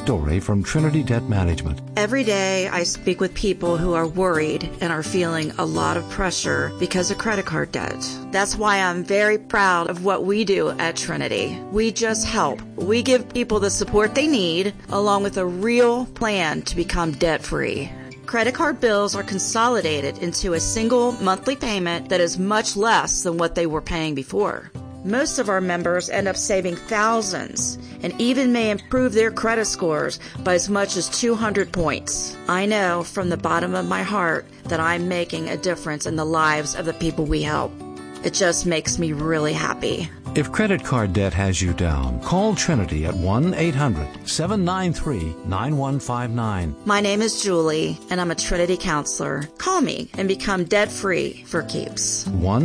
story from Trinity Debt Management. Every day I speak with people who are worried and are feeling a lot of pressure because of credit card debt. That's why I'm very proud of what we do at Trinity. We just help. We give people the support they need, along with a real plan to become debt-free. Credit card bills are consolidated into a single monthly payment that is much less than what they were paying before. Most of our members end up saving thousands and even may improve their credit scores by as much as 200 points. I know from the bottom of my heart that I'm making a difference in the lives of the people we help. It just makes me really happy. If credit card debt has you down, call Trinity at 1-800-793-9159. My name is Julie, and I'm a Trinity counselor. Call me and become debt-free for keeps.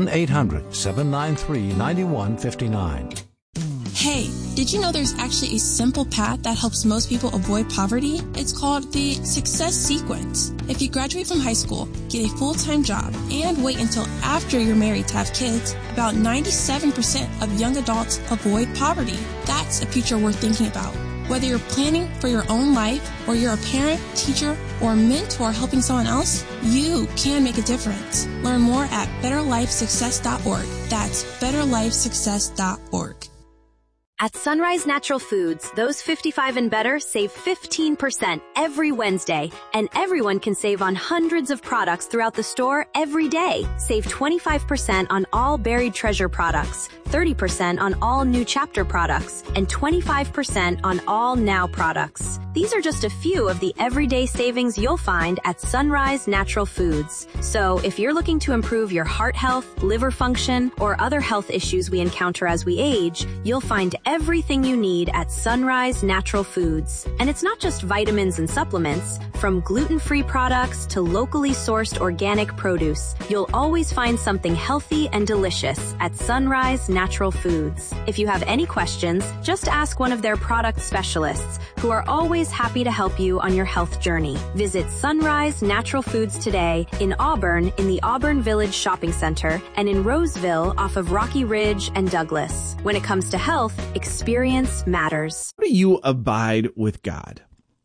1-800-793-9159. Hey, did you know there's actually a simple path that helps most people avoid poverty? It's called the Success Sequence. If you graduate from high school, get a full-time job, and wait until after you're married to have kids, about 97% of young adults avoid poverty. That's a future worth thinking about. Whether you're planning for your own life, or you're a parent, teacher, or mentor helping someone else, you can make a difference. Learn more at betterlifesuccess.org. That's betterlifesuccess.org. At Sunrise Natural Foods, those 55 and better save 15% every Wednesday, and everyone can save on hundreds of products throughout the store every day. Save 25% on all Buried Treasure products, 30% on all New Chapter products, and 25% on all Now products. These are just a few of the everyday savings you'll find at Sunrise Natural Foods. So if you're looking to improve your heart health, liver function, or other health issues we encounter as we age, you'll find everything you need at Sunrise Natural Foods. And it's not just vitamins and supplements. From gluten-free products to locally sourced organic produce, you'll always find something healthy and delicious at Sunrise Natural Foods. If you have any questions, just ask one of their product specialists, who are always happy to help you on your health journey. Visit Sunrise Natural Foods today in Auburn in the Auburn Village Shopping Center and in Roseville off of Rocky Ridge and Douglas. When it comes to health, experience matters. How do you abide with God?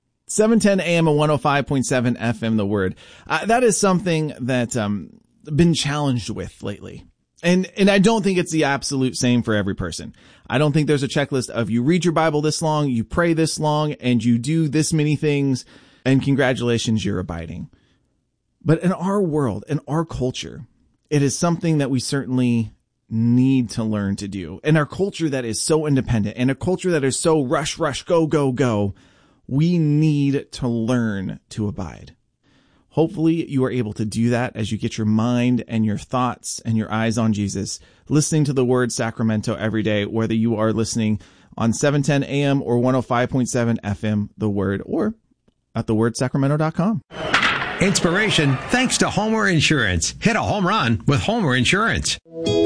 710 AM and 105.7 FM, The Word. That is something that been challenged with lately. And I don't think it's the absolute same for every person. I don't think there's a checklist of you read your Bible this long, you pray this long, and you do this many things, and congratulations, you're abiding. But in our world, in our culture, it is something that we certainly need to learn to do. In our culture that is so independent, in a culture that is so rush, rush, go, go, go, we need to learn to abide. Hopefully you are able to do that as you get your mind and your thoughts and your eyes on Jesus, listening to the Word Sacramento every day, whether you are listening on 710 AM or 105.7 FM, The Word, or at thewordsacramento.com. Inspiration thanks to Homer Insurance. Hit a home run with Homer Insurance.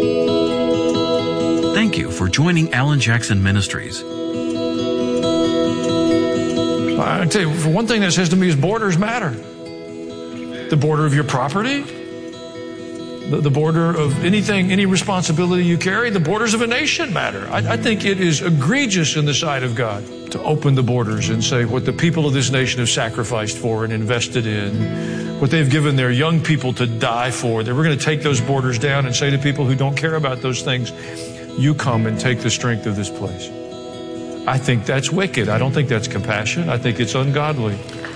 Thank you for joining Alan Jackson Ministries. I tell you, for one thing that says to me is borders matter. The border of your property, the border of anything, any responsibility you carry, the borders of a nation matter. I think it is egregious in the sight of God to open the borders and say what the people of this nation have sacrificed for and invested in, what they've given their young people to die for, that we're going to take those borders down and say to people who don't care about those things, you come and take the strength of this place. I think that's wicked. I don't think that's compassion. I think it's ungodly.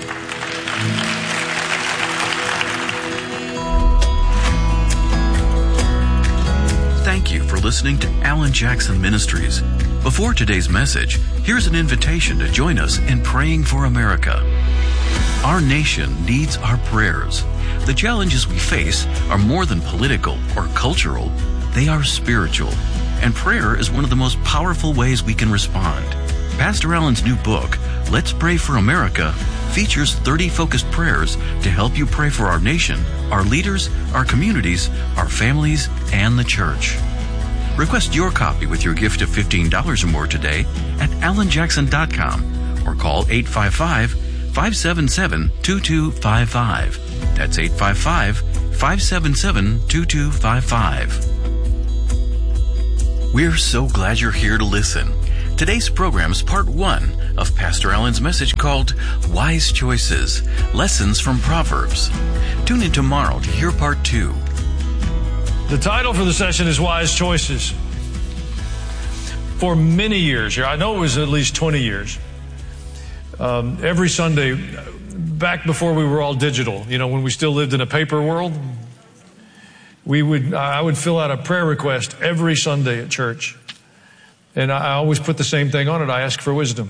Thank you for listening to Alan Jackson Ministries. Before today's message, here's an invitation to join us in praying for America. Our nation needs our prayers. The challenges we face are more than political or cultural. They are spiritual. And prayer is one of the most powerful ways we can respond. Pastor Alan's new book, Let's Pray for America, features 30 focused prayers to help you pray for our nation, our leaders, our communities, our families, and the church. Request your copy with your gift of $15 or more today at alanjackson.com or call 855-577-2255. That's 855-577-2255. We're so glad you're here to listen. Today's program is part 1 of Pastor Allen's message called Wise Choices, Lessons from Proverbs. Tune in tomorrow to hear part 2. The title for the session is Wise Choices. For many years here, I know it was at least 20 years, every Sunday, back before we were all digital, when we still lived in a paper world, I would fill out a prayer request every Sunday at church. And I always put the same thing on it. I asked for wisdom.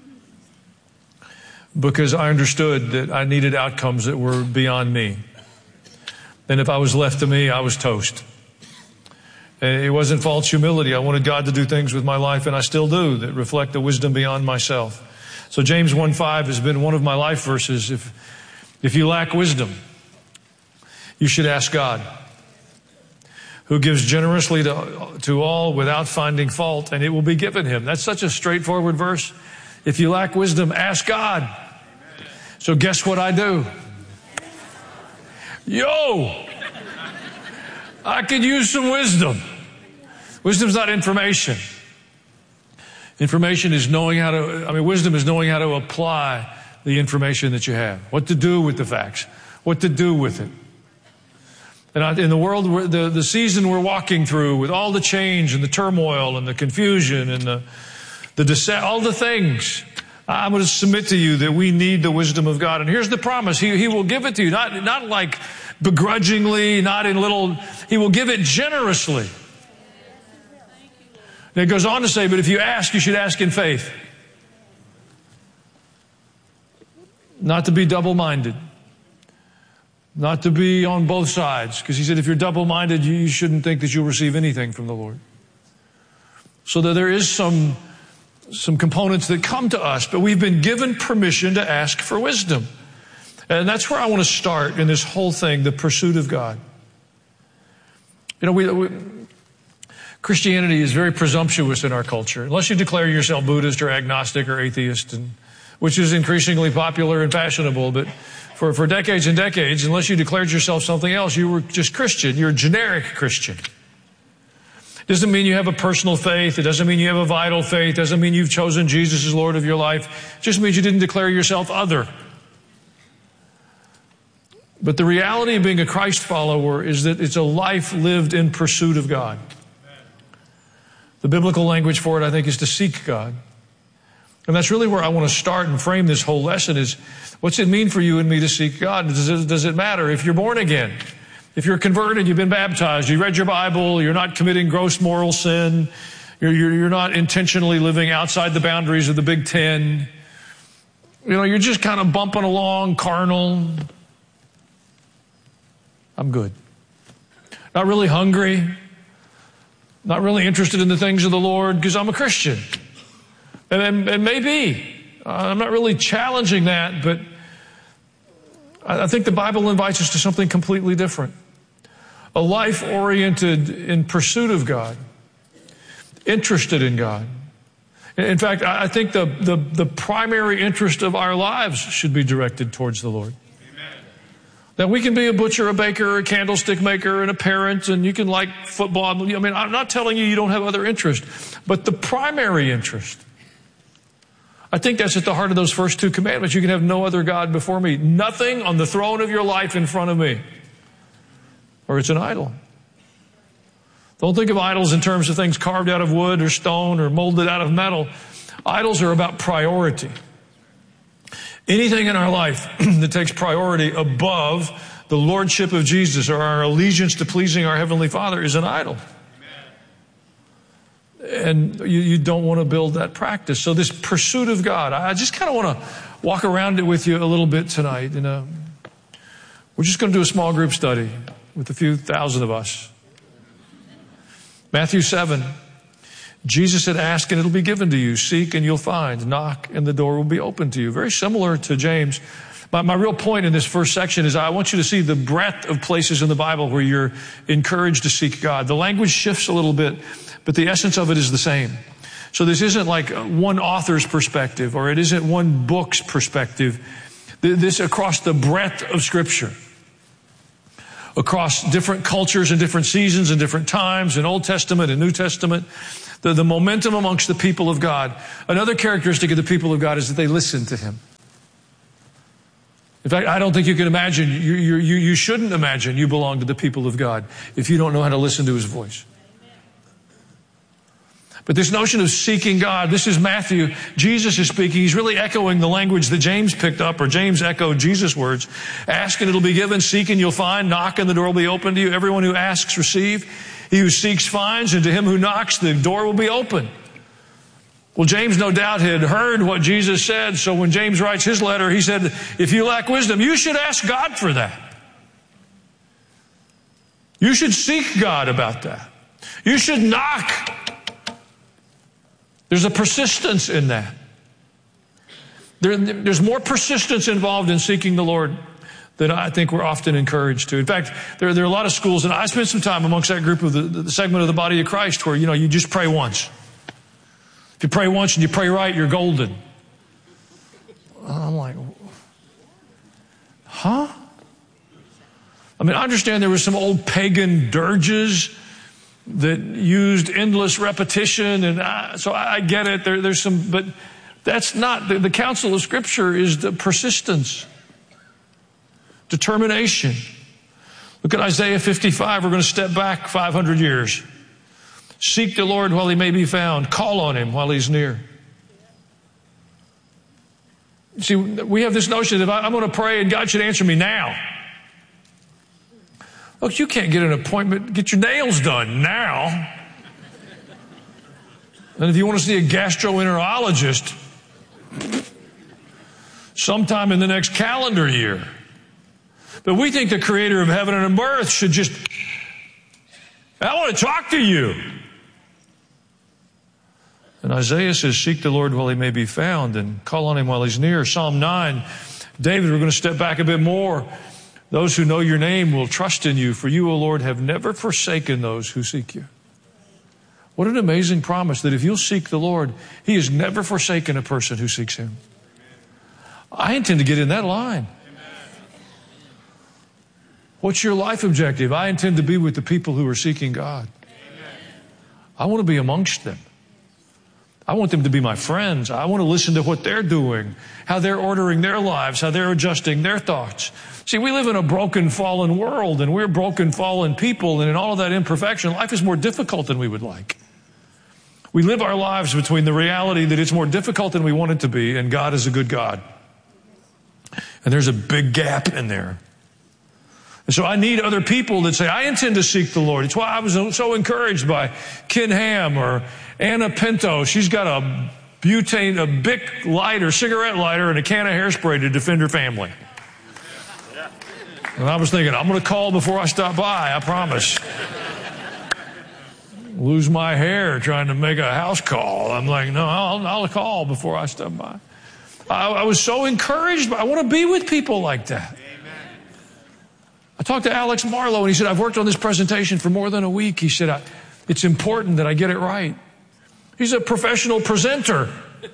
Because I understood that I needed outcomes that were beyond me. And if I was left to me, I was toast. And it wasn't false humility. I wanted God to do things with my life, and I still do, that reflect the wisdom beyond myself. So James 1:5 has been one of my life verses. If you lack wisdom, you should ask God, who gives generously to all without finding fault, and it will be given him. That's such a straightforward verse. If you lack wisdom, ask God. So guess what I do? I could use some wisdom. Wisdom's not information. Wisdom is knowing how to apply the information that you have. What to do with the facts. What to do with it. And in the world, the season we're walking through, with all the change and the turmoil and the confusion and the all the things, I'm going to submit to you that we need the wisdom of God. And here's the promise. He will give it to you. Not like begrudgingly, not in little. He will give it generously. And it goes on to say, but if you ask, you should ask in faith. Not to be double-minded. Not to be on both sides. Because he said if you're double-minded, you shouldn't think that you'll receive anything from the Lord. So that there is some components that come to us, but we've been given permission to ask for wisdom. And that's where I want to start in this whole thing, the pursuit of God. Christianity is very presumptuous in our culture. Unless you declare yourself Buddhist or agnostic or atheist, which is increasingly popular and fashionable, but for decades and decades, unless you declared yourself something else, you were just Christian. You're a generic Christian. Doesn't mean you have a personal faith. It doesn't mean you have a vital faith. It doesn't mean you've chosen Jesus as Lord of your life. It just means you didn't declare yourself other. But the reality of being a Christ follower is that it's a life lived in pursuit of God. The biblical language for it, I think, is to seek God. And that's really where I want to start and frame this whole lesson is, what's it mean for you and me to seek God? Does it matter if you're born again? If you're converted, you've been baptized, you read your Bible, you're not committing gross moral sin, you're not intentionally living outside the boundaries of the Big Ten, you're just kind of bumping along, carnal. I'm good. Not really hungry, not really interested in the things of the Lord because I'm a Christian. And maybe, I'm not really challenging that, but I think the Bible invites us to something completely different. A life oriented in pursuit of God, interested in God. In fact, I think the primary interest of our lives should be directed towards the Lord. That we can be a butcher, a baker, a candlestick maker, and a parent, and you can like football. I'm not telling you don't have other interests, but the primary interest, I think that's at the heart of those first two commandments. You can have no other God before me. Nothing on the throne of your life in front of me. Or it's an idol. Don't think of idols in terms of things carved out of wood or stone or molded out of metal. Idols are about priority. Anything in our life that takes priority above the lordship of Jesus or our allegiance to pleasing our Heavenly Father is an idol. And you don't want to build that practice. So this pursuit of God, I just kind of want to walk around it with you a little bit tonight. We're just going to do a small group study with a few thousand of us. Matthew 7. Jesus said, ask and it'll be given to you. Seek and you'll find. Knock and the door will be open to you. Very similar to James. My real point in this first section is I want you to see the breadth of places in the Bible where you're encouraged to seek God. The language shifts a little bit, but the essence of it is the same. So this isn't like one author's perspective, or it isn't one book's perspective. This across the breadth of Scripture. Across different cultures and different seasons and different times in Old Testament and New Testament. the momentum amongst the people of God. Another characteristic of the people of God is that they listen to him. In fact, I don't think you can imagine, you shouldn't imagine you belong to the people of God if you don't know how to listen to his voice. But this notion of seeking God, this is Matthew. Jesus is speaking. He's really echoing the language that James picked up, or James echoed Jesus' words. Ask and it'll be given. Seek and you'll find. Knock and the door will be open to you. Everyone who asks, receive. He who seeks finds, and to him who knocks, the door will be open. Well, James no doubt had heard what Jesus said, so when James writes his letter, he said, if you lack wisdom, you should ask God for that. You should seek God about that. You should knock. There's a persistence in that. There's more persistence involved in seeking the Lord than I think we're often encouraged to. In fact, there are a lot of schools, and I spent some time amongst that group of the segment of the body of Christ where, you just pray once. If you pray once and you pray right, you're golden. I'm like, huh? I mean, I understand there were some old pagan dirges that used endless repetition, and so I get it. There's some, but that's not, the counsel of Scripture is the persistence, determination. Look at Isaiah 55. We're going to step back 500 years. Seek the Lord while he may be found. Call on him while he's near. See, we have this notion that I'm going to pray and God should answer me now. Look, you can't get an appointment, get your nails done now. And if you want to see a gastroenterologist, sometime in the next calendar year. But we think the creator of heaven and earth should just, I want to talk to you. And Isaiah says, seek the Lord while he may be found and call on him while he's near. Psalm 9, David, we're going to step back a bit more. Those who know your name will trust in you, for you, O Lord, have never forsaken those who seek you. What an amazing promise that if you'll seek the Lord, he has never forsaken a person who seeks him. I intend to get in that line. What's your life objective? I intend to be with the people who are seeking God. I want to be amongst them. I want them to be my friends. I want to listen to what they're doing, how they're ordering their lives, how they're adjusting their thoughts. See, we live in a broken, fallen world, and we're broken, fallen people, and in all of that imperfection, life is more difficult than we would like. We live our lives between the reality that it's more difficult than we want it to be, and God is a good God. And there's a big gap in there. And so I need other people that say, I intend to seek the Lord. It's why I was so encouraged by Ken Ham or Anna Pinto. She's got a Bic lighter, cigarette lighter, and a can of hairspray to defend her family. And I was thinking, I'm going to call before I stop by, I promise. Lose my hair trying to make a house call. I'm like, no, I'll call before I stop by. I was so encouraged. I want to be with people like that. I talked to Alex Marlowe, and he said, I've worked on this presentation for more than a week. He said, it's important that I get it right. He's a professional presenter.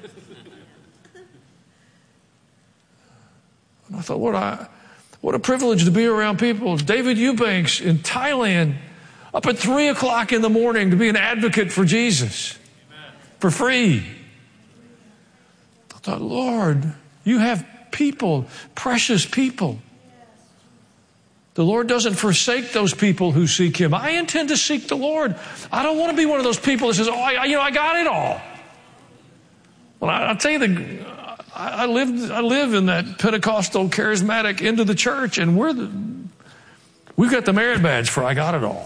And I thought, what a privilege to be around people. David Eubanks in Thailand, up at 3 o'clock in the morning to be an advocate for Jesus. For free. I thought, Lord, you have people, precious people. The Lord doesn't forsake those people who seek him. I intend to seek the Lord. I don't want to be one of those people that says, I got it all. Well, I'll tell you, I live in that Pentecostal charismatic end of the church, and we've got the merit badge for I got it all.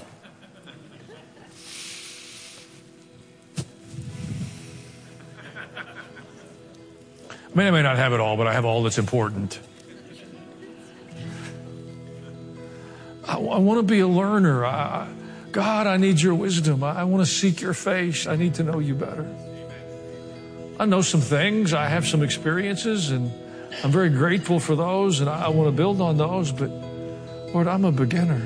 I may not have it all, but I have all that's important. I want to be a learner. God, I need your wisdom. I want to seek your face. I need to know you better. I know some things. I have some experiences, and I'm very grateful for those, and I want to build on those. But, Lord, I'm a beginner.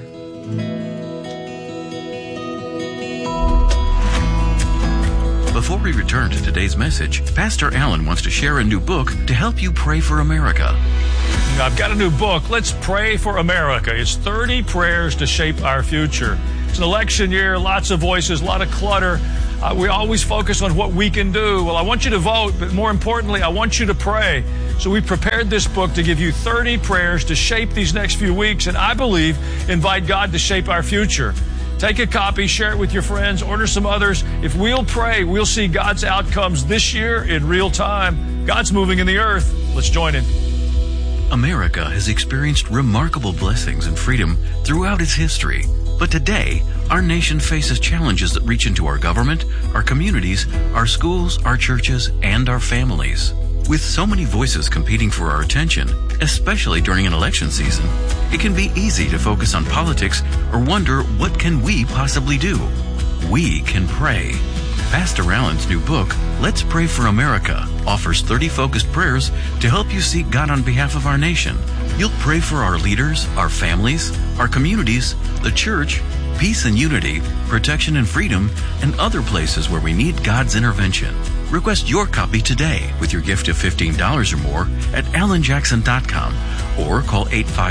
Before we return to today's message, Pastor Allen wants to share a new book to help you pray for America. I've got a new book, Let's Pray for America. It's 30 prayers to shape our future. It's an election year, lots of voices, a lot of clutter. We always focus on what we can do. Well, I want you to vote, but more importantly, I want you to pray. So we prepared this book to give you 30 prayers to shape these next few weeks, and I believe invite God to shape our future. Take a copy, share it with your friends, order some others. If we'll pray, we'll see God's outcomes this year in real time. God's moving in the earth. Let's join Him. America has experienced remarkable blessings and freedom throughout its history. But today, our nation faces challenges that reach into our government, our communities, our schools, our churches, and our families. With so many voices competing for our attention, especially during an election season, it can be easy to focus on politics or wonder, what can we possibly do? We can pray. Pastor Allen's new book, Let's Pray for America, offers 30 focused prayers to help you seek God on behalf of our nation. You'll pray for our leaders, our families, our communities, the church, peace and unity, protection and freedom, and other places where we need God's intervention. Request your copy today with your gift of $15 or more at AlanJackson.com or call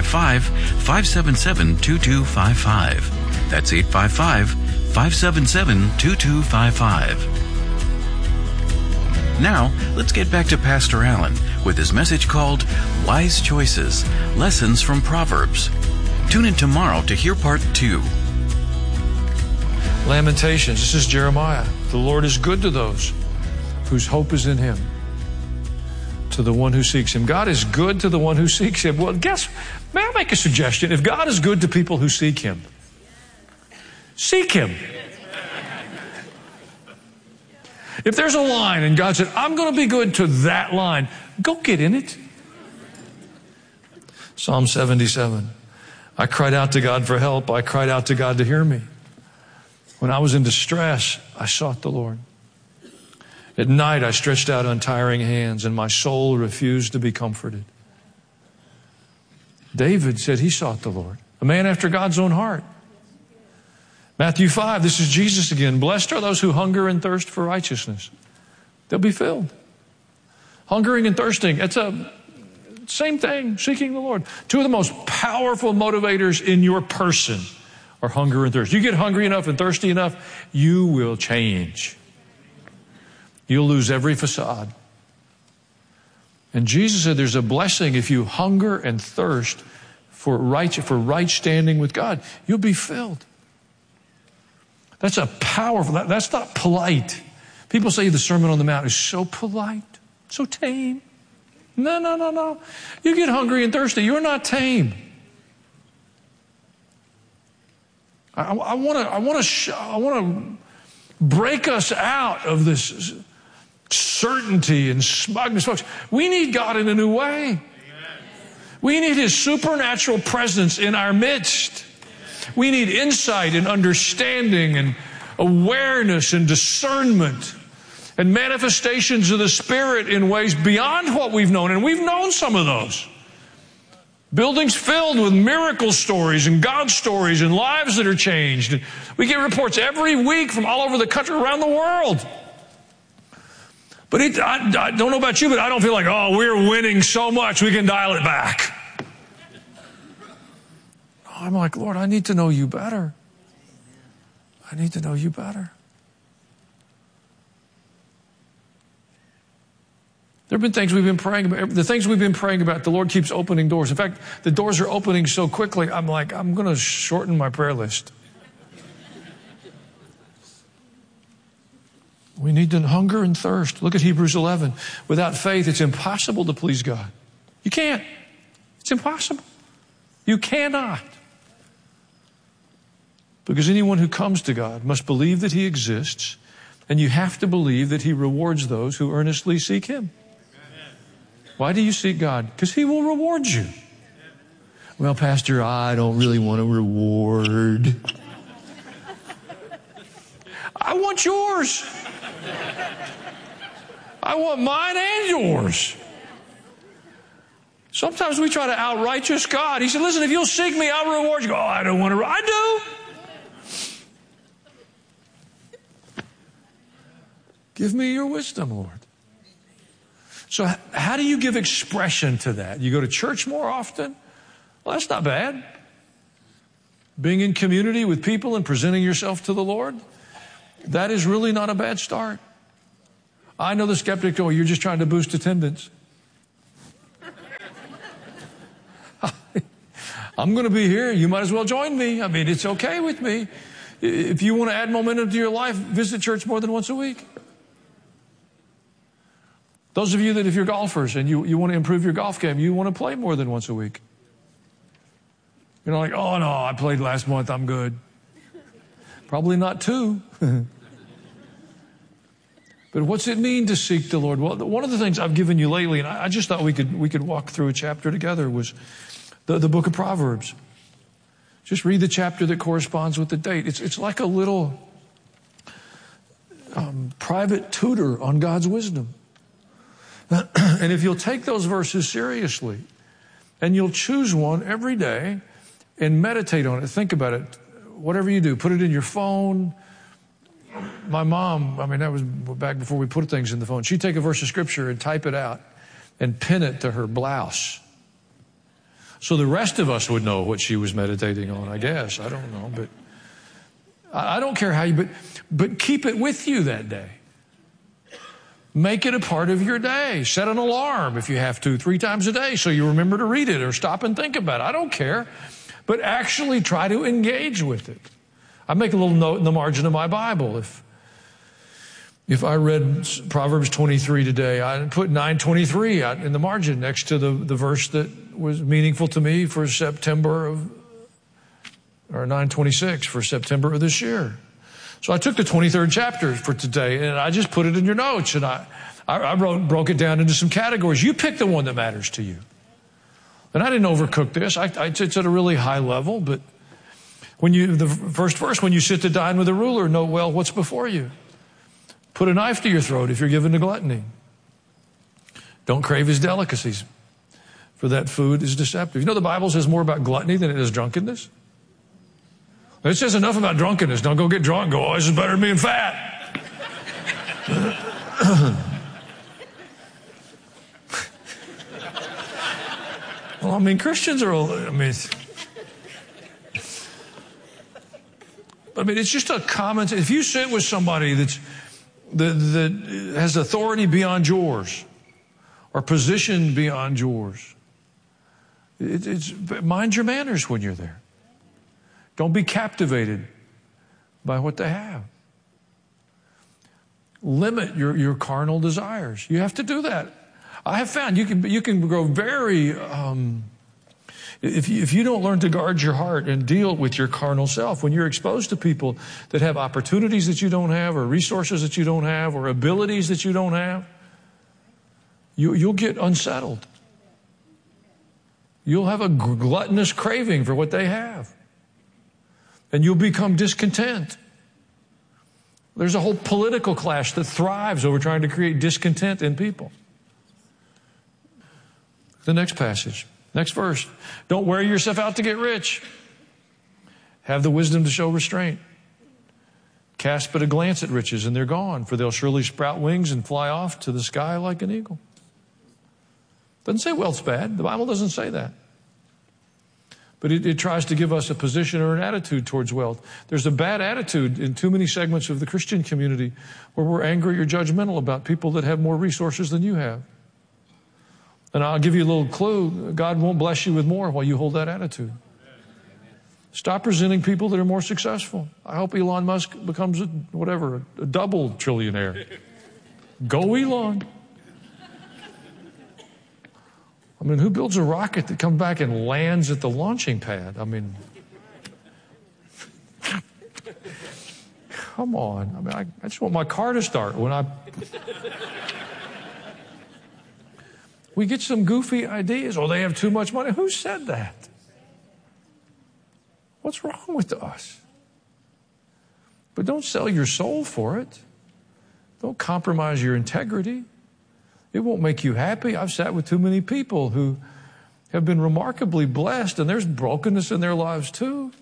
855-577-2255. That's 855-577-2255. Now, let's get back to Pastor Allen with his message called Wise Choices, Lessons from Proverbs. Tune in tomorrow to hear part 2. Lamentations. This is Jeremiah. The Lord is good to those whose hope is in Him, to the one who seeks Him. God is good to the one who seeks Him. Well, may I make a suggestion? If God is good to people who seek Him, seek Him. If there's a line and God said, I'm going to be good to that line, go get in it. Psalm 77. I cried out to God for help. I cried out to God to hear me. When I was in distress, I sought the Lord. At night, I stretched out untiring hands, and my soul refused to be comforted. David said he sought the Lord, a man after God's own heart. Matthew 5, this is Jesus again. Blessed are those who hunger and thirst for righteousness. They'll be filled. Hungering and thirsting, it's a same thing, seeking the Lord. Two of the most powerful motivators in your person are hunger and thirst. You get hungry enough and thirsty enough, you will change. You'll lose every facade. And Jesus said there's a blessing if you hunger and thirst for right standing with God. You'll be filled. That's a powerful, that's not polite. People say the Sermon on the Mount is so polite, so tame. No. You get hungry and thirsty, you're not tame. I want to break us out of this certainty and smugness. Folks, we need God in a new way. Amen. We need His supernatural presence in our midst. We need insight and understanding and awareness and discernment and manifestations of the Spirit in ways beyond what we've known. And we've known some of those. Buildings filled with miracle stories and God stories and lives that are changed. And we get reports every week from all over the country, around the world. But I don't know about you, but I don't feel like, oh, we're winning so much we can dial it back. I'm like, Lord, I need to know you better. I need to know you better. There have been things we've been praying about. The things we've been praying about, the Lord keeps opening doors. In fact, the doors are opening so quickly, I'm like, I'm going to shorten my prayer list. We need to hunger and thirst. Look at Hebrews 11. Without faith, it's impossible to please God. You can't. It's impossible. You cannot. Because anyone who comes to God must believe that He exists, and you have to believe that He rewards those who earnestly seek Him. Why do you seek God? Because He will reward you. Well, Pastor, I don't really want a reward. I want yours. I want mine and yours. Sometimes we try to out-righteous God. He said, listen, if you'll seek me, I'll reward you. Oh, I don't want to. I do. Give me your wisdom, Lord. So how do you give expression to that? You go to church more often? Well, that's not bad. Being in community with people and presenting yourself to the Lord. That is really not a bad start. I know the skeptic, oh, you're just trying to boost attendance. I'm going to be here. You might as well join me. I mean, it's okay with me. If you want to add momentum to your life, visit church more than once a week. Those of you that if you're golfers and you want to improve your golf game, you want to play more than once a week. You're not like, oh, no, I played last month. I'm good. Probably not 2. But what's it mean to seek the Lord? Well, one of the things I've given you lately, and I just thought we could walk through a chapter together, was the book of Proverbs. Just read the chapter that corresponds with the date. It's like a little private tutor on God's wisdom. And if you'll take those verses seriously, and you'll choose one every day and meditate on it, think about it, whatever you do, put it in your phone. My mom, I mean, that was back before we put things in the phone. She'd take a verse of scripture and type it out and pin it to her blouse. So the rest of us would know what she was meditating on, I guess. I don't know, but I don't care how but keep it with you that day. Make it a part of your day. Set an alarm if you have to 3 times a day so you remember to read it or stop and think about it. I don't care, but actually try to engage with it. I make a little note in the margin of my Bible. If I read Proverbs 23 today, I put 9:23 out in the margin next to the verse that was meaningful to me for September or 9:26 for September of this year. So I took the 23rd chapter for today and I just put it in your notes and I broke it down into some categories. You pick the one that matters to you. And I didn't overcook this. It's at a really high level, but the first verse, when you sit to dine with a ruler, know well what's before you. Put a knife to your throat if you're given to gluttony. Don't crave his delicacies, for that food is deceptive. You know the Bible says more about gluttony than it does drunkenness? It says enough about drunkenness. Don't go get drunk and go, oh, this is better than being fat. Well, I mean, Christians are, it's just a common, if you sit with somebody that has authority beyond yours or position beyond yours, mind your manners when you're there. Don't be captivated by what they have. Limit your carnal desires. You have to do that. I have found you can grow very, if you don't learn to guard your heart and deal with your carnal self, when you're exposed to people that have opportunities that you don't have or resources that you don't have or abilities that you don't have, you'll get unsettled. You'll have a gluttonous craving for what they have. And you'll become discontent. There's a whole political clash that thrives over trying to create discontent in people. The next passage, next verse. Don't wear yourself out to get rich. Have the wisdom to show restraint. Cast but a glance at riches and they're gone, for they'll surely sprout wings and fly off to the sky like an eagle. Doesn't say wealth's bad. The Bible doesn't say that. But it tries to give us a position or an attitude towards wealth. There's a bad attitude in too many segments of the Christian community where we're angry or judgmental about people that have more resources than you have. And I'll give you a little clue. God won't bless you with more while you hold that attitude. Stop resenting people that are more successful. I hope Elon Musk becomes a double trillionaire. Go Elon. I mean, who builds a rocket that comes back and lands at the launching pad? I mean, come on. I mean, I just want my car to start we get some goofy ideas. Oh, they have too much money. Who said that? What's wrong with us? But don't sell your soul for it. Don't compromise your integrity. It won't make you happy. I've sat with too many people who have been remarkably blessed, and there's brokenness in their lives too.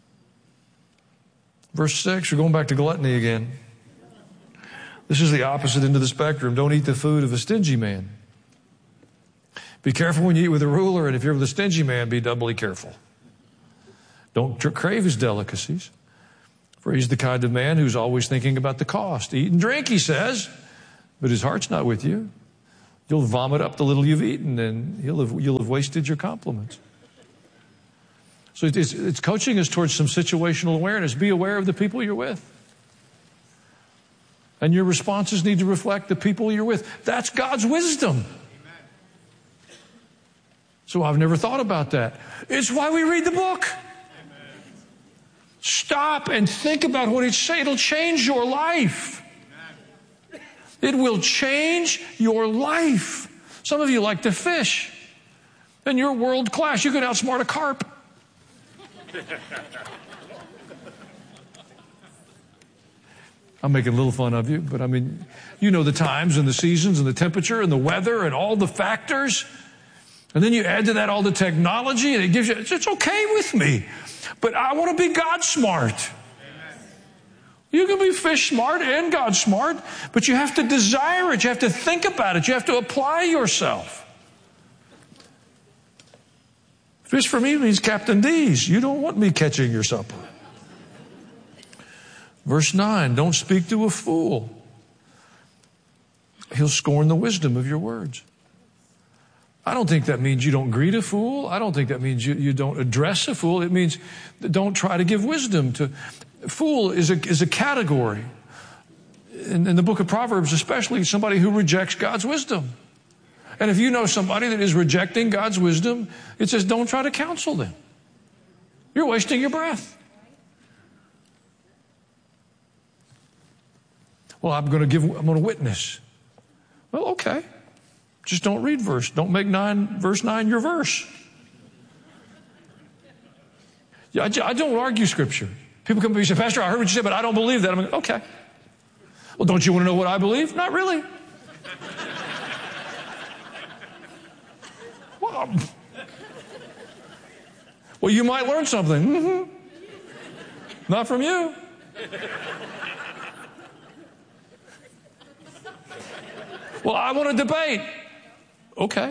Verse 6, we're going back to gluttony again. This is the opposite end of the spectrum. Don't eat the food of a stingy man. Be careful when you eat with a ruler, and if you're with a stingy man, be doubly careful. Don't crave his delicacies. For he's the kind of man who's always thinking about the cost. Eat and drink, he says, but his heart's not with you. You'll vomit up the little you've eaten, and you'll have wasted your compliments. So it's coaching us towards some situational awareness. Be aware of the people you're with. And your responses need to reflect the people you're with. That's God's wisdom. So I've never thought about that. It's why we read the book. Stop and think about what it's saying. It'll change your life. It will change your life. Some of you like to fish, and you're world class. You can outsmart a carp. I'm making a little fun of you, but I mean, you know the times and the seasons and the temperature and the weather and all the factors. And then you add to that all the technology, and it gives you, it's okay with me. But I want to be God smart. You can be fish smart and God smart, but you have to desire it. You have to think about it. You have to apply yourself. Fish for me means Captain D's. You don't want me catching your supper. Verse 9, don't speak to a fool. He'll scorn the wisdom of your words. I don't think that means you don't greet a fool. I don't think that means you don't address a fool. It means don't try to give wisdom to. Fool is a category. In the book of Proverbs, especially somebody who rejects God's wisdom. And if you know somebody that is rejecting God's wisdom, it says don't try to counsel them. You're wasting your breath. Well, I'm going to witness. Well, okay. Just don't read don't make verse 9 your verse. Yeah, I don't argue Scripture. People come to me and say, Pastor, I heard what you said, but I don't believe that. I'm like, okay. Well, don't you want to know what I believe? Not really. Well, you might learn something. Mm-hmm. Not from you. Well, I want to debate. Okay.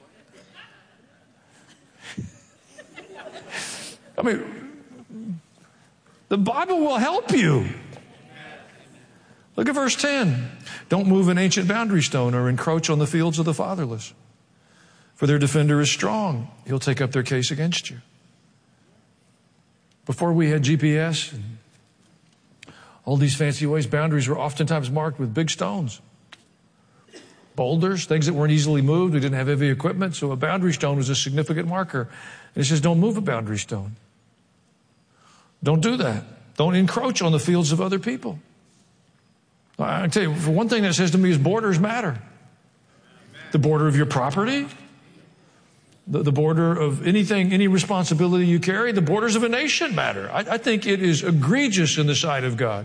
I mean, the Bible will help you. Look at verse 10. Don't move an ancient boundary stone or encroach on the fields of the fatherless. For their defender is strong. He'll take up their case against you. Before we had GPS and all these fancy ways, boundaries were oftentimes marked with big stones. Boulders, things that weren't easily moved. We didn't have heavy equipment, so a boundary stone was a significant marker. And it says, don't move a boundary stone. Don't do that. Don't encroach on the fields of other people. I tell you, for one thing that says to me is borders matter. The border of your property, the border of anything, any responsibility you carry, the borders of a nation matter. I think it is egregious in the sight of God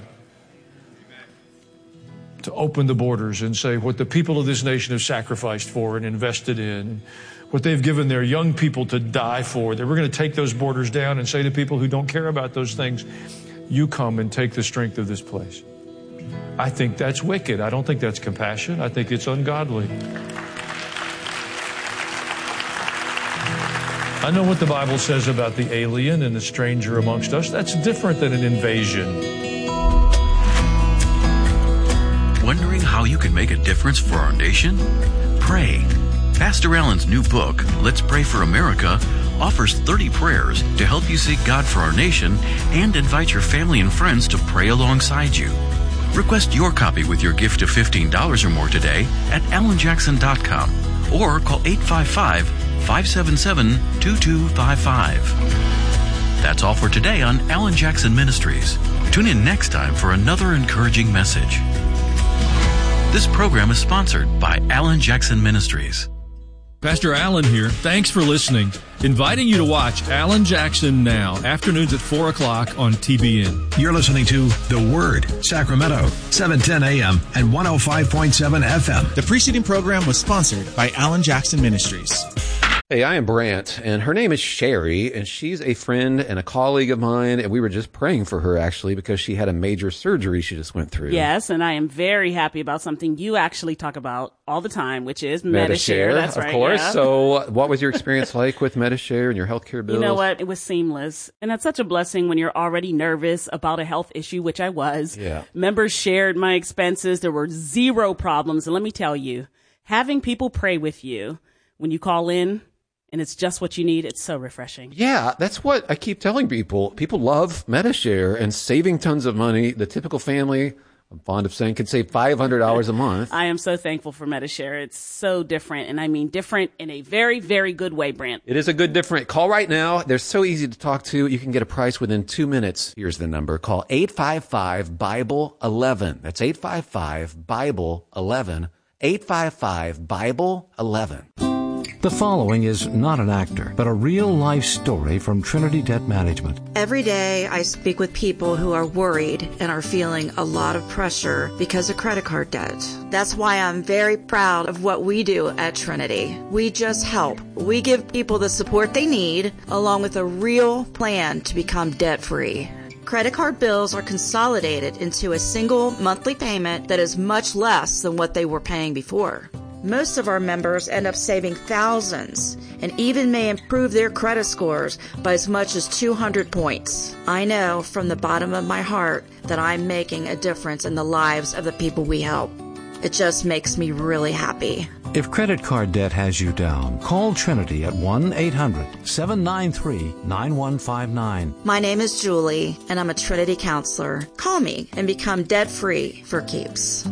to open the borders and say what the people of this nation have sacrificed for and invested in, what they've given their young people to die for, that we're going to take those borders down and say to people who don't care about those things, you come and take the strength of this place. I think that's wicked. I don't think that's compassion. I think it's ungodly. I know what the Bible says about the alien and the stranger amongst us. That's different than an invasion. Wondering how you can make a difference for our nation? Pray. Pastor Allen's new book, Let's Pray for America, offers 30 prayers to help you seek God for our nation and invite your family and friends to pray alongside you. Request your copy with your gift of $15 or more today at AlanJackson.com or call 855-577-2255. That's all for today on Alan Jackson Ministries. Tune in next time for another encouraging message. This program is sponsored by Alan Jackson Ministries. Pastor Allen here. Thanks for listening. Inviting you to watch Alan Jackson Now, afternoons at 4 o'clock on TBN. You're listening to The Word, Sacramento, 710 AM and 105.7 FM. The preceding program was sponsored by Alan Jackson Ministries. Hey, I am Brant, and her name is Sherry, and she's a friend and a colleague of mine, and we were just praying for her, actually, because she had a major surgery she just went through. Yes, and I am very happy about something you actually talk about all the time, which is Medi-Share. That's right. Of course. Yeah. So what was your experience like with Medi-Share and your healthcare bills? You know what? It was seamless. And that's such a blessing when you're already nervous about a health issue, which I was. Yeah. Members shared my expenses. There were zero problems. And let me tell you, having people pray with you when you call in, and it's just what you need, it's so refreshing. Yeah, that's what I keep telling people. People love Medi-Share and saving tons of money. The typical family, I'm fond of saying, can save $500 a month. I am so thankful for Medi-Share. It's so different, and I mean different in a very, very good way, Brent. It is a good different. Call right now. They're so easy to talk to. You can get a price within 2 minutes. Here's the number. Call 855-BIBLE-11. That's 855-BIBLE-11. 855-BIBLE-11. The following is not an actor, but a real-life story from Trinity Debt Management. Every day I speak with people who are worried and are feeling a lot of pressure because of credit card debt. That's why I'm very proud of what we do at Trinity. We just help. We give people the support they need, along with a real plan to become debt-free. Credit card bills are consolidated into a single monthly payment that is much less than what they were paying before. Most of our members end up saving thousands and even may improve their credit scores by as much as 200 points. I know from the bottom of my heart that I'm making a difference in the lives of the people we help. It just makes me really happy. If credit card debt has you down, call Trinity at 1-800-793-9159. My name is Julie, and I'm a Trinity counselor. Call me and become debt-free for keeps.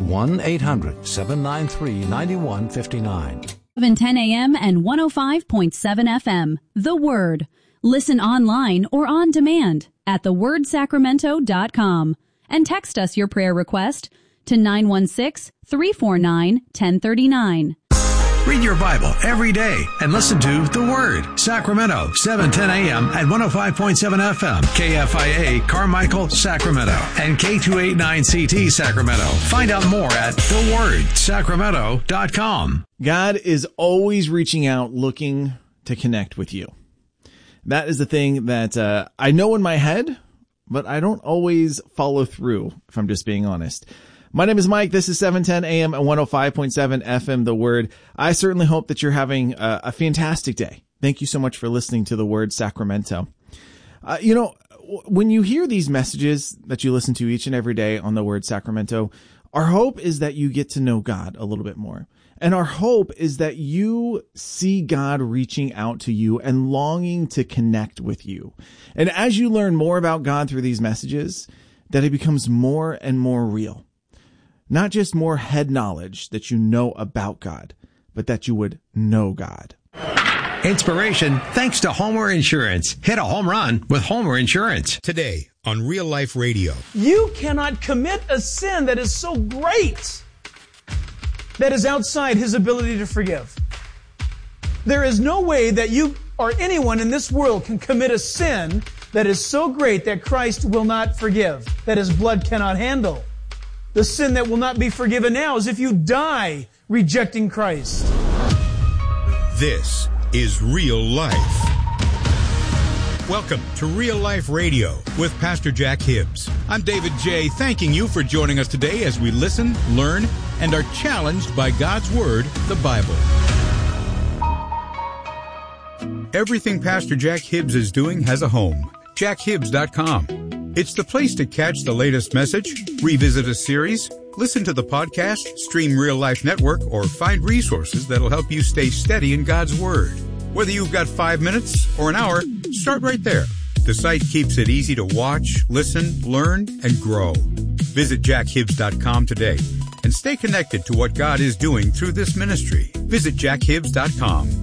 1-800-793-9159. 7:10 a.m. and 105.7 FM. The Word. Listen online or on demand at thewordsacramento.com and text us your prayer request to 916-349-1039. Read your Bible every day and listen to The Word. Sacramento, 710 a.m. and 105.7 FM. KFIA, Carmichael, Sacramento. And K289CT, Sacramento. Find out more at thewordsacramento.com. God is always reaching out, looking to connect with you. That is the thing that I know in my head, but I don't always follow through, if I'm just being honest. My name is Mike. This is 710 AM and 105.7 FM, The Word. I certainly hope that you're having a fantastic day. Thank you so much for listening to The Word Sacramento. When you hear these messages that you listen to each and every day on The Word Sacramento, our hope is that you get to know God a little bit more. And our hope is that you see God reaching out to you and longing to connect with you. And as you learn more about God through these messages, that it becomes more and more real. Not just more head knowledge that you know about God, but that you would know God. Inspiration thanks to Homer Insurance. Hit a home run with Homer Insurance. Today on Real Life Radio. You cannot commit a sin that is so great that is outside His ability to forgive. There is no way that you or anyone in this world can commit a sin that is so great that Christ will not forgive, that His blood cannot handle. The sin that will not be forgiven now is if you die rejecting Christ. This is Real Life. Welcome to Real Life Radio with Pastor Jack Hibbs. I'm David J., thanking you for joining us today as we listen, learn, and are challenged by God's Word, the Bible. Everything Pastor Jack Hibbs is doing has a home. JackHibbs.com. It's the place to catch the latest message, revisit a series, listen to the podcast, stream Real Life Network, or find resources that'll help you stay steady in God's Word. Whether you've got 5 minutes or an hour, start right there. The site keeps it easy to watch, listen, learn, and grow. Visit JackHibbs.com today and stay connected to what God is doing through this ministry. Visit JackHibbs.com.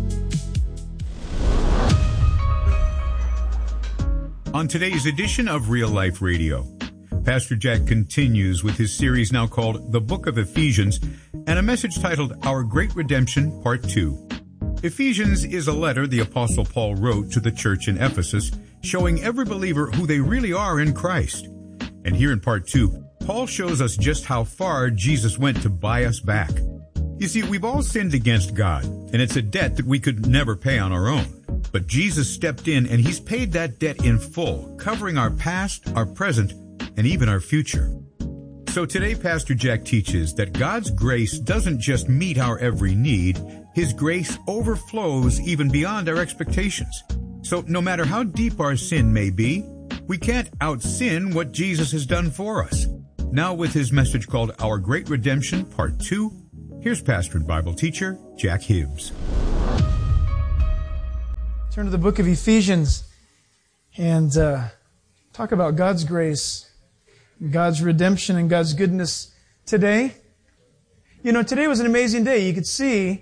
On today's edition of Real Life Radio, Pastor Jack continues with his series now called The Book of Ephesians and a message titled Our Great Redemption, Part 2. Ephesians is a letter the Apostle Paul wrote to the church in Ephesus, showing every believer who they really are in Christ. And here in Part 2, Paul shows us just how far Jesus went to buy us back. You see, we've all sinned against God, and it's a debt that we could never pay on our own. But Jesus stepped in, and He's paid that debt in full, covering our past, our present, and even our future. So today, Pastor Jack teaches that God's grace doesn't just meet our every need. His grace overflows even beyond our expectations. So no matter how deep our sin may be, we can't out-sin what Jesus has done for us. Now with his message called Our Great Redemption, Part 2, here's pastor and Bible teacher, Jack Hibbs. Turn to the book of Ephesians and talk about God's grace, God's redemption, and God's goodness today. You know, today was an amazing day. You could see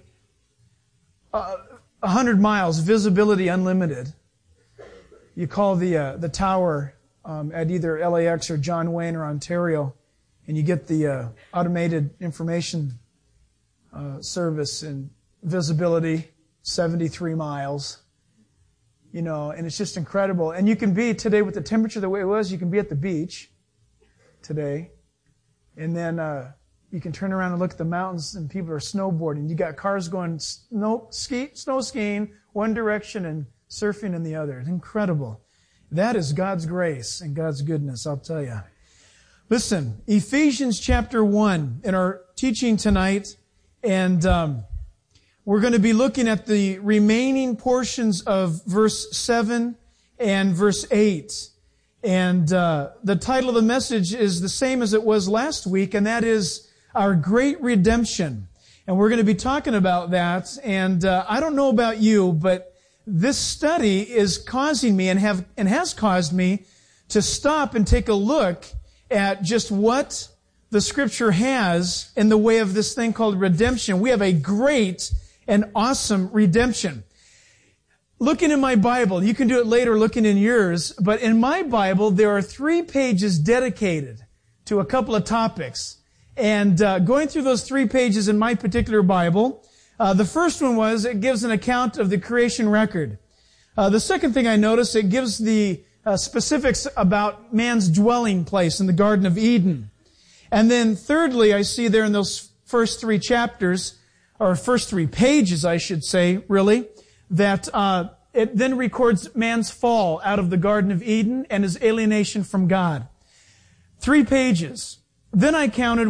100 miles, visibility unlimited. You call the tower at either LAX or John Wayne or Ontario, and you get the automated information service and visibility 73 miles. You know, and it's just incredible. And you can be today with the temperature the way it was, you can be at the beach today. And then you can turn around and look at the mountains and people are snowboarding. You got cars going snow skiing one direction and surfing in the other. It's incredible. That is God's grace and God's goodness, I'll tell you. Listen, Ephesians chapter 1 in our teaching tonight, and we're going to be looking at the remaining portions of verse 7 and verse 8. And the title of the message is the same as it was last week, and that is Our Great Redemption. And we're going to be talking about that. And I don't know about you, but this study is causing me and has caused me to stop and take a look at just what the Scripture has in the way of this thing called redemption. We have a great and awesome redemption. Looking in my Bible, you can do it later looking in yours, but in my Bible there are 3 pages dedicated to a couple of topics. And going through those 3 pages in my particular Bible, the first one was, it gives an account of the creation record. The second thing I noticed, it gives the specifics about man's dwelling place in the Garden of Eden. And then thirdly, I see there in those first 3 chapters, or first 3 pages, I should say, really, that it then records man's fall out of the Garden of Eden and his alienation from God. 3 pages. Then I counted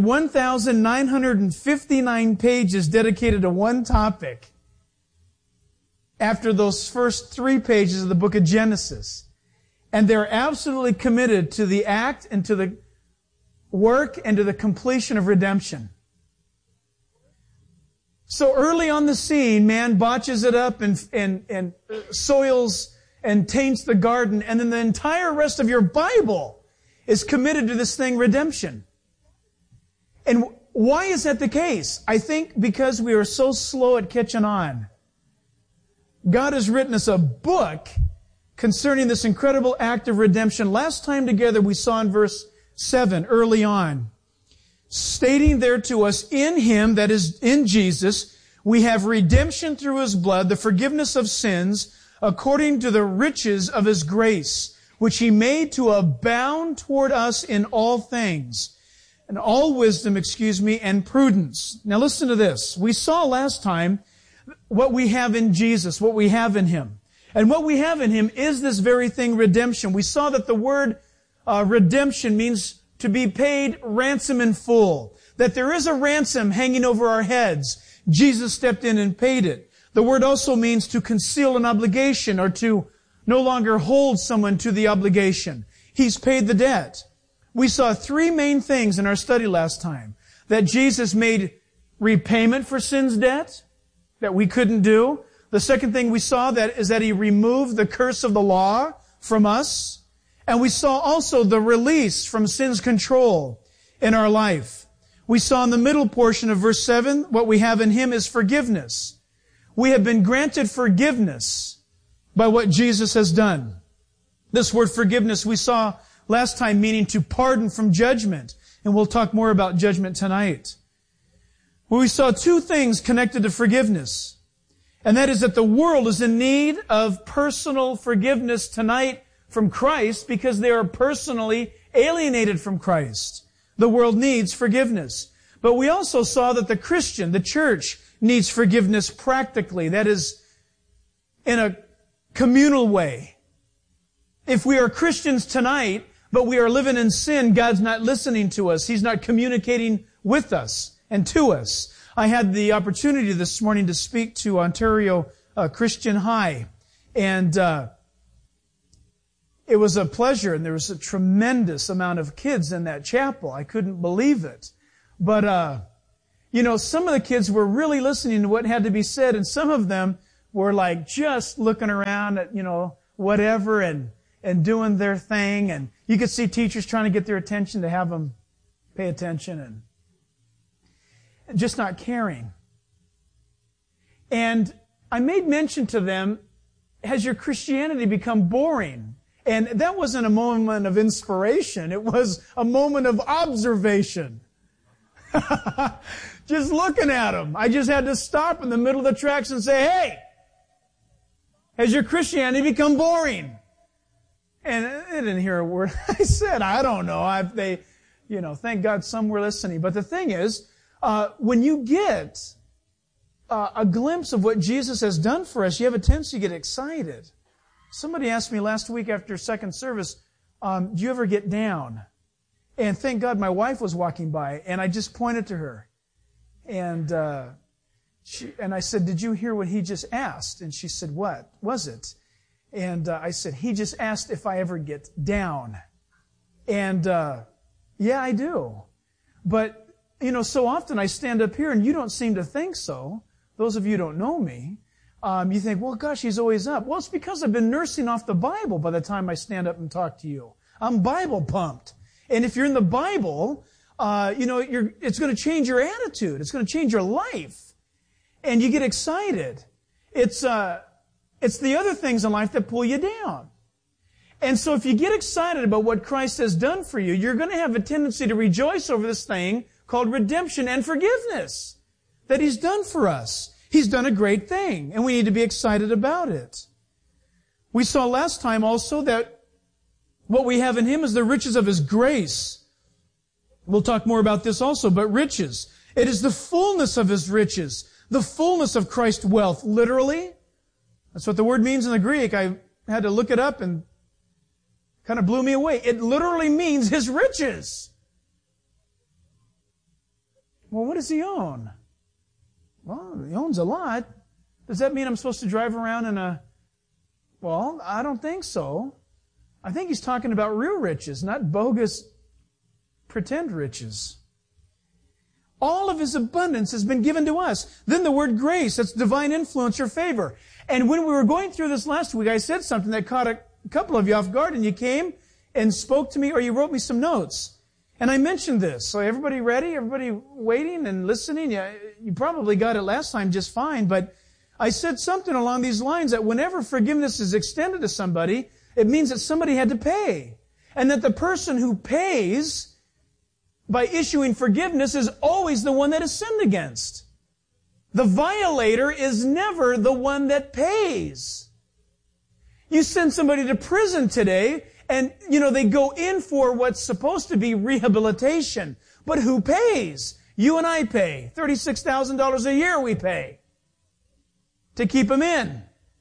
1,959 pages dedicated to one topic after those first 3 pages of the book of Genesis. And they're absolutely committed to the act and to the work and to the completion of redemption. So early on the scene, man botches it up and soils and taints the garden, and then the entire rest of your Bible is committed to this thing, redemption. And why is that the case? I think because we are so slow at catching on. God has written us a book concerning this incredible act of redemption. Last time together we saw in verse 7, early on, stating there to us, in Him, that is in Jesus, we have redemption through His blood, the forgiveness of sins, according to the riches of His grace, which He made to abound toward us in all things, and all wisdom, and prudence. Now listen to this. We saw last time what we have in Jesus, what we have in Him. And what we have in Him is this very thing, redemption. We saw that the word redemption means to be paid ransom in full. That there is a ransom hanging over our heads. Jesus stepped in and paid it. The word also means to conceal an obligation or to no longer hold someone to the obligation. He's paid the debt. We saw 3 main things in our study last time. That Jesus made repayment for sin's debt that we couldn't do. The second thing we saw is that He removed the curse of the law from us. And we saw also the release from sin's control in our life. We saw in the middle portion of verse 7, what we have in Him is forgiveness. We have been granted forgiveness by what Jesus has done. This word forgiveness we saw last time meaning to pardon from judgment. And we'll talk more about judgment tonight. Well, we saw 2 things connected to forgiveness. And that is that the world is in need of personal forgiveness tonight from Christ because they are personally alienated from Christ. The world needs forgiveness. But we also saw that the Christian, the church, needs forgiveness practically. That is, in a communal way. If we are Christians tonight, but we are living in sin, God's not listening to us. He's not communicating with us and to us. I had the opportunity this morning to speak to Ontario Christian High, and it was a pleasure, and there was a tremendous amount of kids in that chapel. I couldn't believe it. But, some of the kids were really listening to what had to be said, and some of them were like just looking around at, whatever and doing their thing. And you could see teachers trying to get their attention to have them pay attention and just not caring. And I made mention to them, has your Christianity become boring? And that wasn't a moment of inspiration. It was a moment of observation. Just looking at them. I just had to stop in the middle of the tracks and say, hey, has your Christianity become boring? And they didn't hear a word I said. I don't know. Thank God some were listening. But the thing is, when you get a glimpse of what Jesus has done for us, you have a tendency to get excited. Somebody asked me last week after second service, do you ever get down? And thank God my wife was walking by, and I just pointed to her. And I said, did you hear what he just asked? And she said, what was it? And I said, he just asked if I ever get down. And yeah, I do. But, so often I stand up here, and you don't seem to think so. Those of you who don't know me, you think, well, gosh, he's always up. Well, it's because I've been nursing off the Bible by the time I stand up and talk to you. I'm Bible pumped. And if you're in the Bible, it's going to change your attitude. It's going to change your life. And you get excited. It's the other things in life that pull you down. And so if you get excited about what Christ has done for you, you're going to have a tendency to rejoice over this thing called redemption and forgiveness that He's done for us. He's done a great thing, and we need to be excited about it. We saw last time also that what we have in Him is the riches of His grace. We'll talk more about this also, but riches. It is the fullness of His riches, the fullness of Christ's wealth, literally. That's what the word means in the Greek. I had to look it up and kind of blew me away. It literally means His riches. Well, what does He own? Well, He owns a lot. Does that mean I'm supposed to drive around in a... Well, I don't think so. I think He's talking about real riches, not bogus pretend riches. All of His abundance has been given to us. Then the word grace, that's divine influence or favor. And when we were going through this last week, I said something that caught a couple of you off guard, and you came and spoke to me, or you wrote me some notes. And I mentioned this. So everybody ready? Everybody waiting and listening? Yeah, you probably got it last time just fine, but I said something along these lines that whenever forgiveness is extended to somebody, it means that somebody had to pay. And that the person who pays by issuing forgiveness is always the one that is sinned against. The violator is never the one that pays. You send somebody to prison today, and, they go in for what's supposed to be rehabilitation. But who pays? You and I pay. $36,000 a year we pay to keep them in.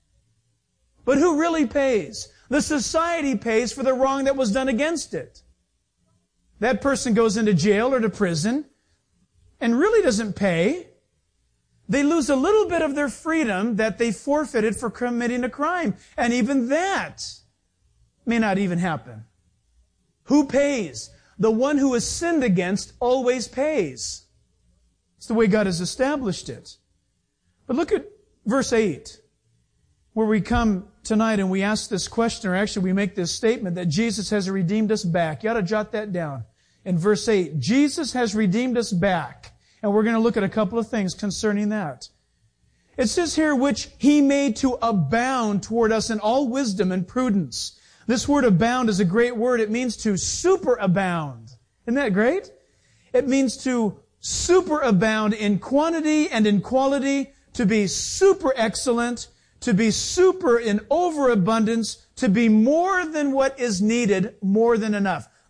But who really pays? The society pays for the wrong that was done against it. That person goes into jail or to prison and really doesn't pay. They lose a little bit of their freedom that they forfeited for committing a crime. And even that may not even happen. Who pays? The one who is sinned against always pays. It's the way God has established it. But look at verse 8, where we come tonight and we ask this question, or actually we make this statement that Jesus has redeemed us back. You ought to jot that down. In verse 8, Jesus has redeemed us back. And we're going to look at a couple of things concerning that. It says here, which He made to abound toward us in all wisdom and prudence. This word abound is a great word. It means to superabound. Isn't that great? It means to superabound in quantity and in quality, to be super excellent, to be super in overabundance, to be more than what is needed, more than enough.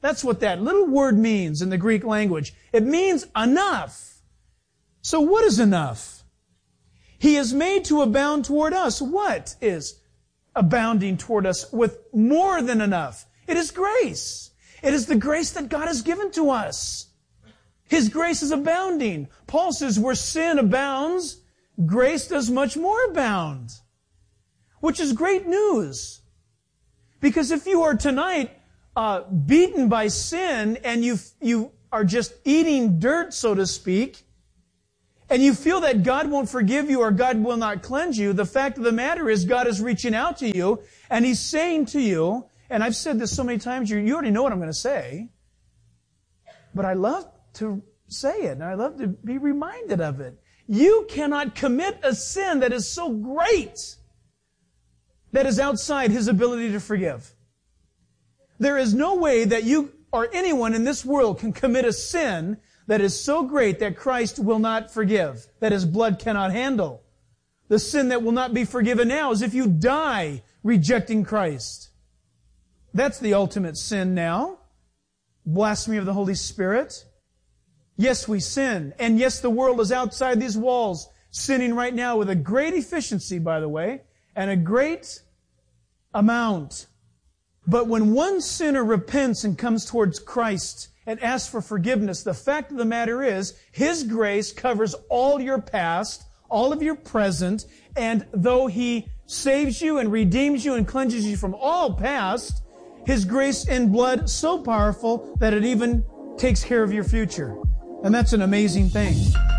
That's what that little word means in the Greek language. It means enough. So what is enough? He is made to abound toward us. What is abounding toward us with more than enough? It is grace. It is the grace that God has given to us. His grace is abounding. Paul says where sin abounds, grace does much more abound. Which is great news. Because if you are tonight beaten by sin and you are just eating dirt, so to speak, and you feel that God won't forgive you or God will not cleanse you, the fact of the matter is God is reaching out to you and He's saying to you, and I've said this so many times, you already know what I'm going to say, but I love to say it and I love to be reminded of it. You cannot commit a sin that is so great that is outside His ability to forgive. There is no way that you or anyone in this world can commit a sin that is so great that Christ will not forgive, that His blood cannot handle. The sin that will not be forgiven now is if you die rejecting Christ. That's the ultimate sin now. Blasphemy of the Holy Spirit. Yes, we sin. And yes, the world is outside these walls, sinning right now with a great efficiency, by the way, and a great amount. But when one sinner repents and comes towards Christ and asks for forgiveness, the fact of the matter is, His grace covers all your past, all of your present, and though He saves you and redeems you and cleanses you from all past, His grace in blood so powerful that it even takes care of your future. And that's an amazing thing.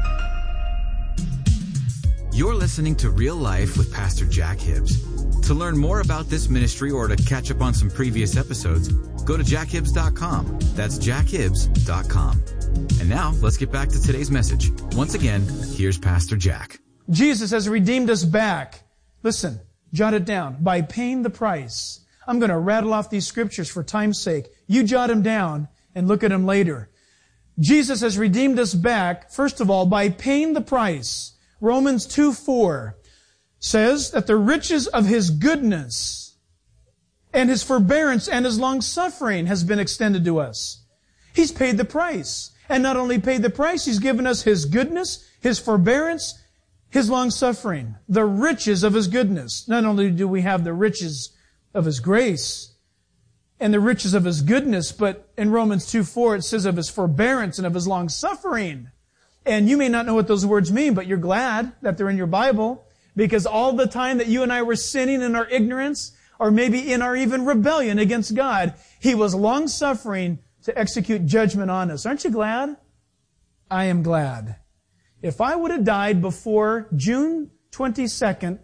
You're listening to Real Life with Pastor Jack Hibbs. To learn more about this ministry or to catch up on some previous episodes, go to jackhibbs.com. That's jackhibbs.com. And now, let's get back to today's message. Once again, here's Pastor Jack. Jesus has redeemed us back. Listen, jot it down. By paying the price. I'm going to rattle off these scriptures for time's sake. You jot them down and look at them later. Jesus has redeemed us back, first of all, by paying the price. Romans 2:4 says that the riches of His goodness and His forbearance and His long-suffering has been extended to us. He's paid the price. And not only paid the price, He's given us His goodness, His forbearance, His long-suffering, the riches of His goodness. Not only do we have the riches of His grace and the riches of His goodness, but in Romans 2:4 it says of His forbearance and of His long-suffering. And you may not know what those words mean, but you're glad that they're in your Bible, because all the time that you and I were sinning in our ignorance, or maybe in our even rebellion against God, He was long-suffering to execute judgment on us. Aren't you glad? I am glad. If I would have died before June 22nd,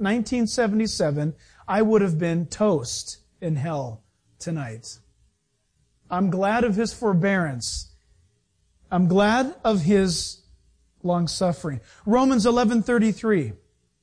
1977, I would have been toast in hell tonight. I'm glad of His forbearance. I'm glad of His long-suffering. Romans 11:33.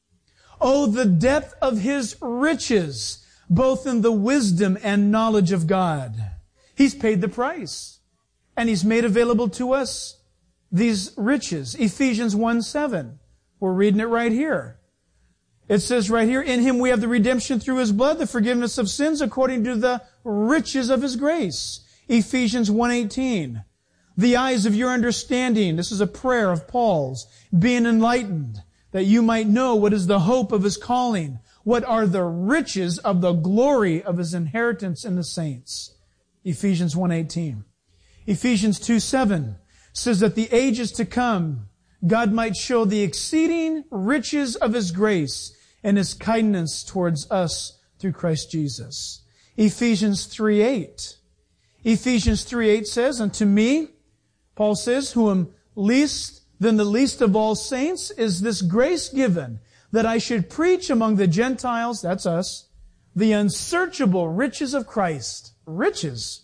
Oh, the depth of His riches, both in the wisdom and knowledge of God. He's paid the price. And He's made available to us these riches. Ephesians 1:7. We're reading it right here. It says right here, in Him we have the redemption through His blood, the forgiveness of sins according to the riches of His grace. Ephesians 1:18. The eyes of your understanding, this is a prayer of Paul's, being enlightened, that you might know what is the hope of His calling, what are the riches of the glory of His inheritance in the saints. Ephesians 1:18. Ephesians 2:7 says that the ages to come, God might show the exceeding riches of His grace and His kindness towards us through Christ Jesus. Ephesians 3:8. Ephesians 3:8 says, unto me, Paul says, who am least than the least of all saints, is this grace given, that I should preach among the Gentiles, that's us, the unsearchable riches of Christ. Riches.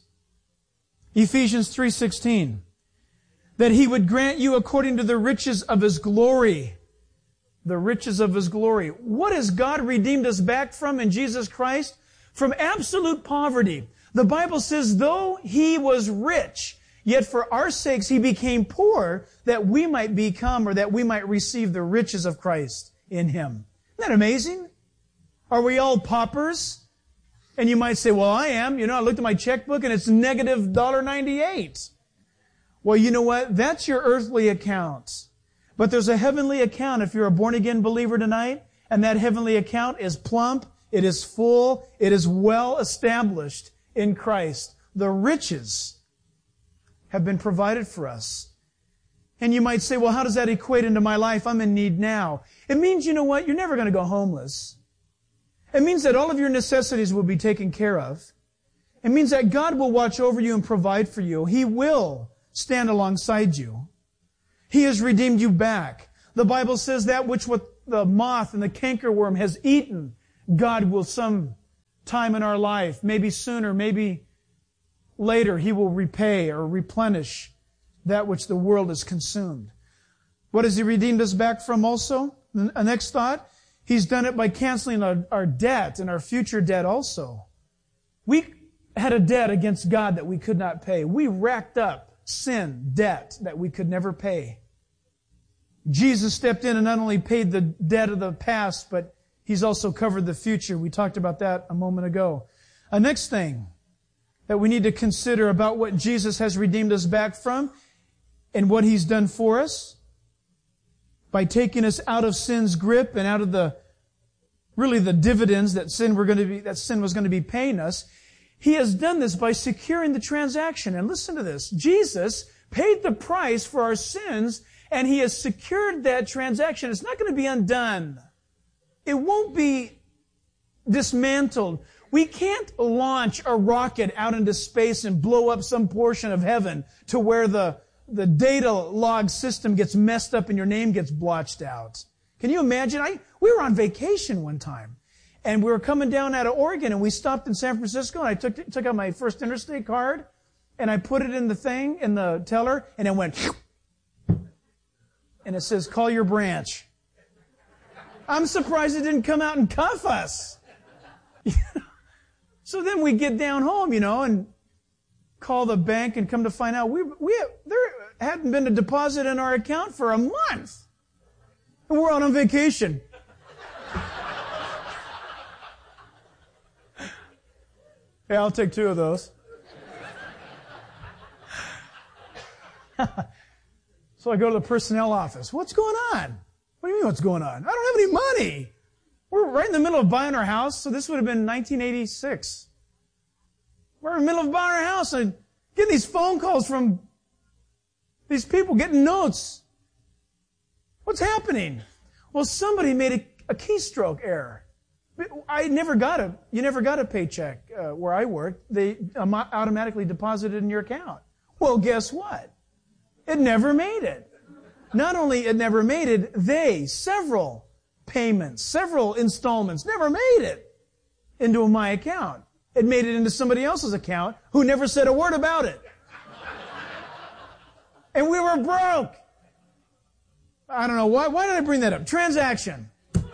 Ephesians 3:16. That He would grant you according to the riches of His glory. The riches of His glory. What has God redeemed us back from in Jesus Christ? From absolute poverty. The Bible says, though He was rich, yet for our sakes He became poor, that we might become, or that we might receive the riches of Christ in Him. Isn't that amazing? Are we all paupers? And you might say, well, I am. I looked at my checkbook and it's negative $1.98. Well, you know what? That's your earthly account. But there's a heavenly account if you're a born-again believer tonight, and that heavenly account is plump, it is full, it is well established in Christ. The riches have been provided for us. And you might say, well, how does that equate into my life? I'm in need now. It means, you know what? You're never going to go homeless. It means that all of your necessities will be taken care of. It means that God will watch over you and provide for you. He will stand alongside you. He has redeemed you back. The Bible says that which what the moth and the cankerworm has eaten, God will some time in our life, maybe sooner, maybe later, He will repay or replenish that which the world has consumed. What has He redeemed us back from also? The next thought, He's done it by canceling our debt and our future debt also. We had a debt against God that we could not pay. We racked up sin, debt that we could never pay. Jesus stepped in and not only paid the debt of the past, but He's also covered the future. We talked about that a moment ago. A next thing that we need to consider about what Jesus has redeemed us back from and what He's done for us by taking us out of sin's grip and out of the dividends that sin was going to be paying us. He has done this by securing the transaction. And listen to this. Jesus paid the price for our sins, and He has secured that transaction. It's not going to be undone. It won't be dismantled. We can't launch a rocket out into space and blow up some portion of heaven to where the data log system gets messed up and your name gets blotched out. Can you imagine? We were on vacation one time, and we were coming down out of Oregon, and we stopped in San Francisco, and I took out my First Interstate card, and I put it in the teller, and it went, and it says, call your branch. I'm surprised it didn't come out and cuff us. So then we get down home, and call the bank and come to find out there hadn't been a deposit in our account for a month. And we're out on vacation. Yeah, I'll take 2 of those. So I go to the personnel office. What's going on? What do you mean what's going on? I don't have any money. We're right in the middle of buying our house, so this would have been 1986. We're in the middle of buying our house and getting these phone calls from these people, getting notes. What's happening? Well, somebody made a keystroke error. You never got a paycheck where I worked. They automatically deposited in your account. Well, guess what? It never made it. Not only it never made it, several payments, several installments, never made it into my account. It made it into somebody else's account who never said a word about it. And we were broke. I don't know why. Why did I bring that up? Transaction.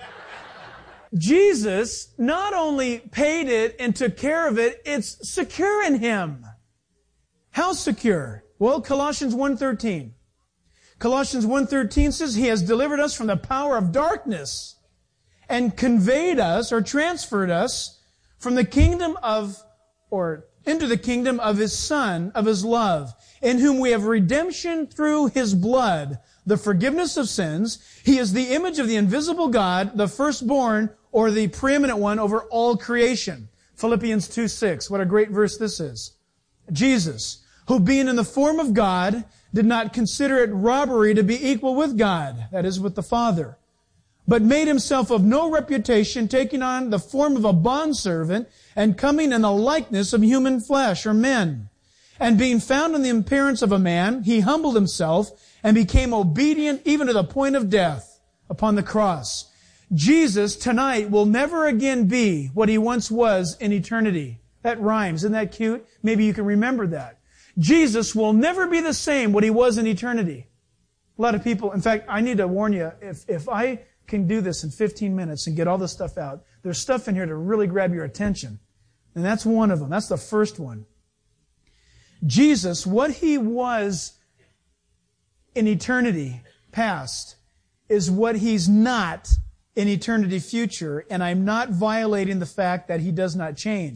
Jesus not only paid it and took care of it, it's secure in Him. How secure? Well, Colossians 1:13. Colossians 1:13 says, He has delivered us from the power of darkness and conveyed us or transferred us from the kingdom of, or into the kingdom of His Son, of His love, in whom we have redemption through His blood, the forgiveness of sins. He is the image of the invisible God, the firstborn, or the preeminent one over all creation. Philippians 2:6. What a great verse this is. Jesus, who being in the form of God, did not consider it robbery to be equal with God, that is, with the Father, but made Himself of no reputation, taking on the form of a bondservant and coming in the likeness of human flesh or men. And being found in the appearance of a man, He humbled Himself and became obedient even to the point of death upon the cross. Jesus tonight will never again be what He once was in eternity. That rhymes. Isn't that cute? Maybe you can remember that. Jesus will never be the same what He was in eternity. A lot of people, in fact, I need to warn you, if I can do this in 15 minutes and get all this stuff out, there's stuff in here to really grab your attention. And that's one of them. That's the first one. Jesus, what He was in eternity past, is what He's not in eternity future, and I'm not violating the fact that He does not change.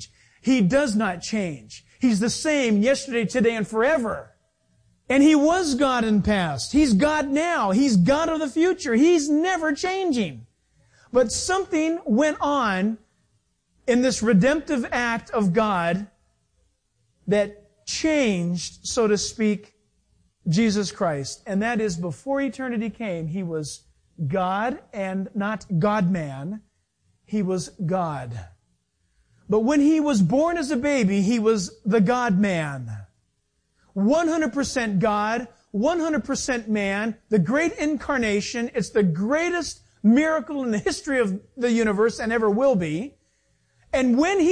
He does not change. He's the same yesterday, today, and forever. And He was God in the past. He's God now. He's God of the future. He's never changing. But something went on in this redemptive act of God that changed, so to speak, Jesus Christ. And that is, before eternity came, He was God and not God-man. He was God. But when He was born as a baby, He was the God-man. 100% God, 100% man, the great incarnation. It's the greatest miracle in the history of the universe and ever will be. And when He